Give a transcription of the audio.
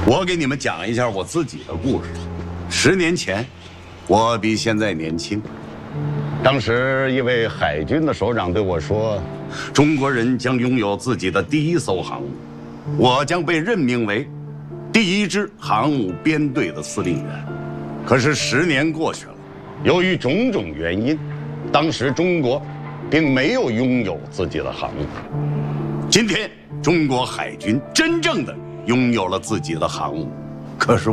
我给你们讲一下我自己的故事。10年前，我比现在年轻。当时一位海军的首长对我说，中国人将拥有自己的第一艘航母，我将被任命为第1支航母编队的司令员。可是10年过去了，由于种种原因，当时中国并没有拥有自己的航母。今天，中国海军真正的拥有了自己的航母，可是